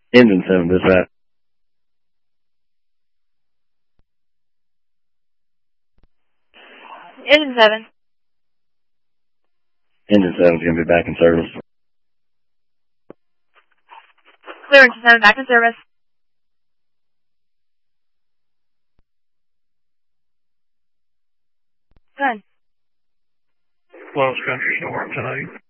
Engine 7, dispatch. Engine 7. Engine 7's going to be back in service. Clear Engine 7, back in service. Good. Close country storm tonight.